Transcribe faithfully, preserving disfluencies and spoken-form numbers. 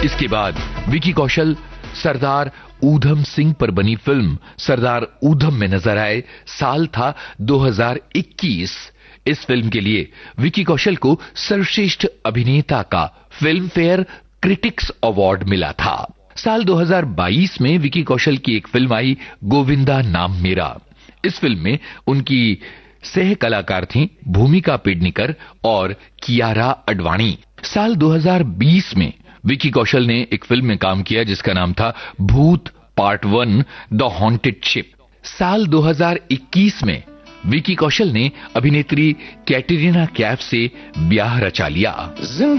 इसके बाद विकी कौशल सरदार ऊधम सिंह पर बनी फिल्म सरदार ऊधम में नजर आए। साल था दो हज़ार इक्कीस। इस फिल्म के लिए विकी कौशल को सर्वश्रेष्ठ अभिनेता का फिल्म फेयर क्रिटिक्स अवार्ड मिला था। साल दो हज़ार बाईस में विकी कौशल की एक फिल्म आई गोविंदा नाम मेरा। इस फिल्म में उनकी सह कलाकार थीं भूमिका पेडनेकर और कियारा अडवाणी। साल दो हज़ार बीस में विकी कौशल ने एक फिल्म में काम किया जिसका नाम था भूत part one the haunted ship. साल दो हज़ार इक्कीस में विकी कौशल ने अभिनेत्री कैटरीना कैफ से ब्याह रचा लिया।